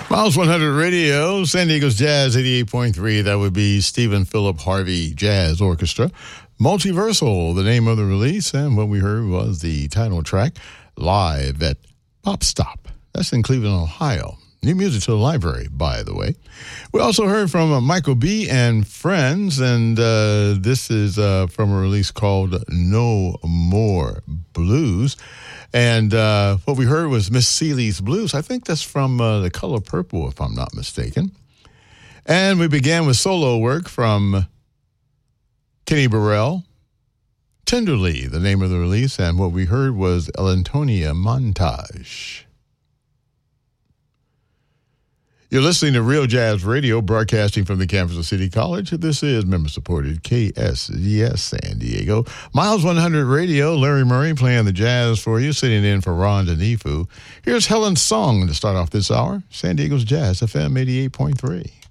Miles 100 Radio, San Diego's Jazz 88.3. That would be Stephen Philip Harvey Jazz Orchestra. Multiversal, the name of the release, and what we heard was the title track, Live at Pop Stop. That's in Cleveland, Ohio. New music to the library, by the way. We also heard from Michael B. and Friends, and this is from a release called No More Blues. And what we heard was Miss Seeley's Blues. I think that's from The Color Purple, if I'm not mistaken. And we began with solo work from Kenny Burrell, Tenderly, the name of the release. And what we heard was El Antonia Montage. You're listening to Real Jazz Radio, broadcasting from the campus of City College. This is member-supported KSGS San Diego. Miles 100 Radio, Larry Murray playing the jazz for you, sitting in for Ron Danifu. Here's Helen's Song to start off this hour, San Diego's Jazz FM 88.3.